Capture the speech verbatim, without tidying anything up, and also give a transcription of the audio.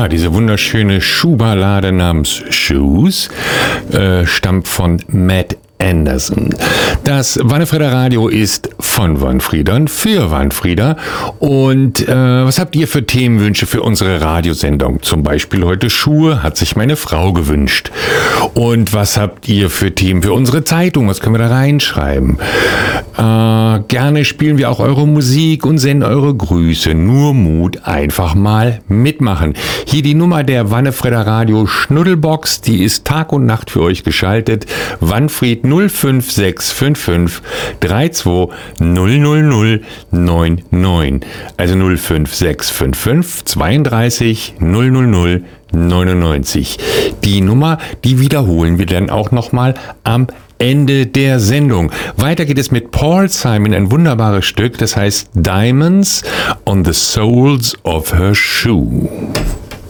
Ja, diese wunderschöne Schuhballade namens Shoes äh, stammt von Matt Anderson. Das Wannefrieder Radio ist von Wannfriedern für Wannfrieder. Und äh, was habt ihr für Themenwünsche für unsere Radiosendung? Zum Beispiel heute Schuhe, hat sich meine Frau gewünscht. Und was habt ihr für Themen für unsere Zeitung? Was können wir da reinschreiben? Äh, gerne spielen wir auch eure Musik und senden eure Grüße. Nur Mut, einfach mal mitmachen. Hier die Nummer der Wannefrieder Radio Schnuddelbox, die ist Tag und Nacht für euch geschaltet. Wannfried null fünf sechs fünf fünf drei zwei null null null neun neun. Also null fünf sechs fünf fünf zweiunddreißig null null null neunundneunzig. Die Nummer, die wiederholen wir dann auch nochmal am Ende der Sendung. Weiter geht es mit Paul Simon, ein wunderbares Stück, das heißt Diamonds on the Soles of Her Shoe.